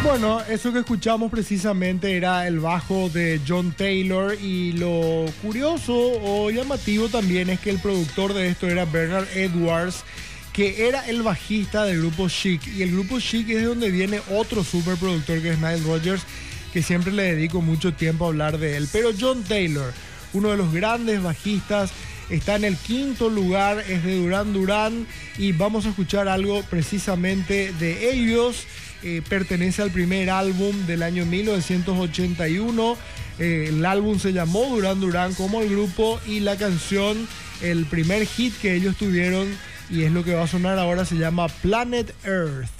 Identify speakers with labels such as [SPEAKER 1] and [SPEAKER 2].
[SPEAKER 1] Bueno, eso que escuchamos precisamente era el bajo de John Taylor, y lo curioso o llamativo también es que el productor de esto era Bernard Edwards, que era el bajista del grupo Chic, y el grupo Chic es de donde viene otro superproductor que es Nile Rodgers, que siempre le dedico mucho tiempo a hablar de él. Pero John Taylor, uno de los grandes bajistas, está en el quinto lugar, es de Duran Duran, y vamos a escuchar algo precisamente de ellos. Pertenece al primer álbum del año 1981. El álbum se llamó Duran Duran como el grupo, y la canción, el primer hit que ellos tuvieron, y es lo que va a sonar ahora, se llama Planet Earth.